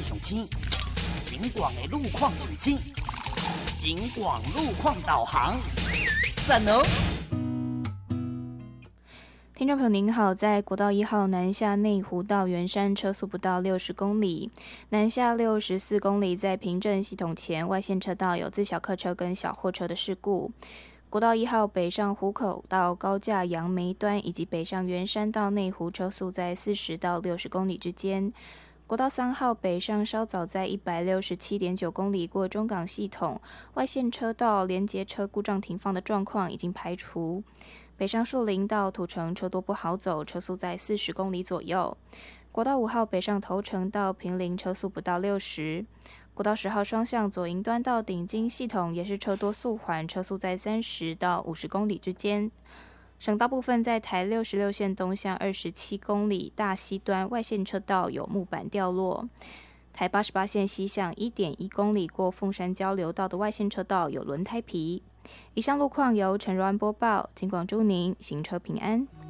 上青，景广的路况上青，景广路况导航，赞哦！ 听众朋友您好，在国道1号南下内湖到圆山车速不到60公里，南下64公里，在平镇系统前外线车道有自小客车跟小货车的事故。国道1号北上湖口到高架杨梅端，以及北上圆山到内湖车速在40到60公里之间。国道3号北上稍早在167.9公里过中港系统，外线车道连接车故障停放的状况已经排除。北上树林到土城车多不好走，车速在40公里左右。国道5号北上头城到坪林车速不到60。国道10号双向左营端到顶金系统也是车多速缓，车速在30到50公里之间。省道部分在台66线东向27公里大溪端外线车道有木板掉落。台88线西向 1.1 公里过凤山交流道的外线车道有轮胎皮。以上路况由陈若安播报，警广祝您行车平安。